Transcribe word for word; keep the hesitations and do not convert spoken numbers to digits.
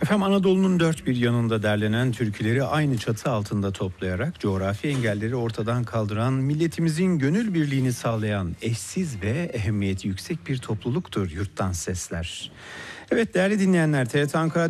Efendim Anadolu'nun dört bir yanında derlenen türküleri aynı çatı altında toplayarak coğrafi engelleri ortadan kaldıran, milletimizin gönül birliğini sağlayan eşsiz ve ehemmiyeti yüksek bir topluluktur Yurttan Sesler. Evet değerli dinleyenler, T R T Ankara